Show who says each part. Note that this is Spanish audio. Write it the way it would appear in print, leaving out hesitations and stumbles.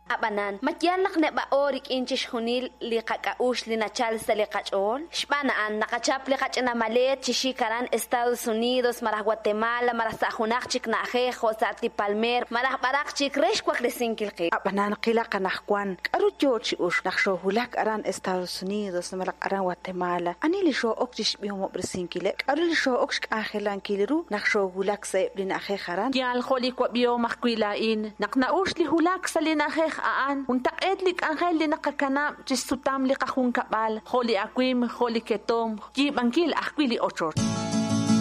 Speaker 1: Abanan, matyalak ne ba orik inchish hunil li kakaush li nachal sa li kachol? Shbanaan, nakachap li kachina malet chishikaran Estados Unidos, marah Guatemala, marah sa hunak chik na ajejo, sa ati palmer, marah barak chik resh kwak li sinkilki.
Speaker 2: Abanan kila kanakwan, karu jochi ush, naksho hulak aran Estados Unidos, marak aran Guatemala. Ani li sho okchish bihomo brisinkile, karu li sho okshk angelan kiliru, naksho hulak sa iblin ajejaran.
Speaker 3: Kial holi kwa bio makwilain, naknaush li hulak sa linajej aan, untak edlik angel li nakakanam, chisutam li kahun kapal, holi akwim, holi ketom, kibangkil akwili ochor.